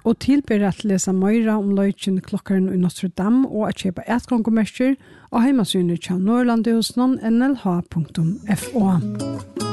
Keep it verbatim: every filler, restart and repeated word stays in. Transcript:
og tilber at lesa møyra om løytjen klokkaren i Notre Dame og at kjøpa etgångommerker og heimasynir tja Norrlandehusnon N L H punktum F O.